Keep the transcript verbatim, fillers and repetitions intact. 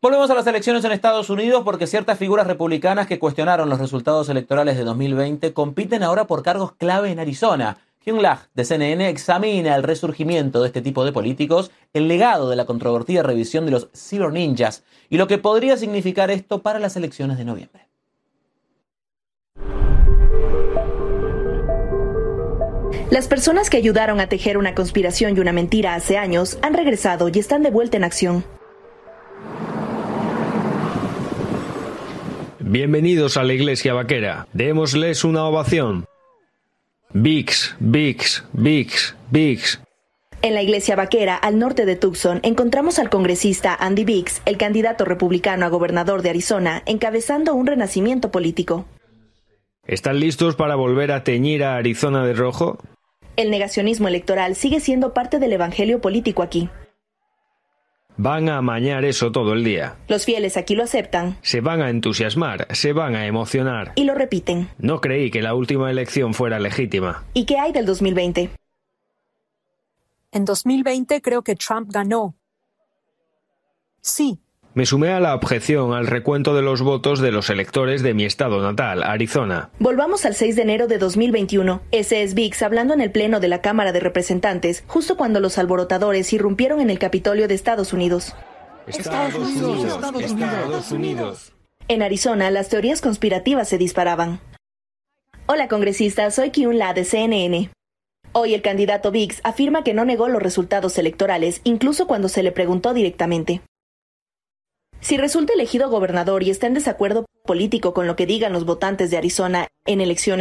Volvemos a las elecciones en Estados Unidos porque ciertas figuras republicanas que cuestionaron los resultados electorales de dos mil veinte compiten ahora por cargos clave en Arizona. Hyun Lag, de C N N, examina el resurgimiento de este tipo de políticos, el legado de la controvertida revisión de los Cyber Ninjas y lo que podría significar esto para las elecciones de noviembre. Las personas que ayudaron a tejer una conspiración y una mentira hace años han regresado y están de vuelta en acción. Bienvenidos a la Iglesia Vaquera. Démosles una ovación. Biggs, Biggs, Biggs, Biggs. En la Iglesia Vaquera, al norte de Tucson, encontramos al congresista Andy Biggs, el candidato republicano a gobernador de Arizona, encabezando un renacimiento político. ¿Están listos para volver a teñir a Arizona de rojo? El negacionismo electoral sigue siendo parte del evangelio político aquí. Van a amañar eso todo el día. Los fieles aquí lo aceptan. Se van a entusiasmar, se van a emocionar. Y lo repiten. No creí que la última elección fuera legítima. ¿Y qué hay del dos mil veinte? En dos mil veinte creo que Trump ganó. Sí. Me sumé a la objeción al recuento de los votos de los electores de mi estado natal, Arizona. Volvamos al seis de enero de dos mil veintiuno. Ese es Biggs hablando en el pleno de la Cámara de Representantes, justo cuando los alborotadores irrumpieron en el Capitolio de Estados Unidos. Estados Unidos, Estados Unidos, Estados Unidos. En Arizona, las teorías conspirativas se disparaban. Hola, congresista, soy Hyun Lag de C N N. Hoy el candidato Biggs afirma que no negó los resultados electorales, incluso cuando se le preguntó directamente. Si resulta elegido gobernador y está en desacuerdo político con lo que digan los votantes de Arizona en elecciones